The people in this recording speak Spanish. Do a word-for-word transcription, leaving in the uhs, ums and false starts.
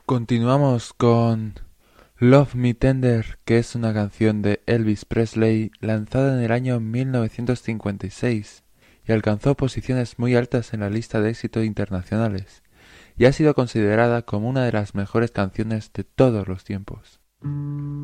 Continuamos con Love Me Tender, que es una canción de Elvis Presley lanzada en el año mil novecientos cincuenta y seis y alcanzó posiciones muy altas en la lista de éxitos internacionales y ha sido considerada como una de las mejores canciones de todos los tiempos.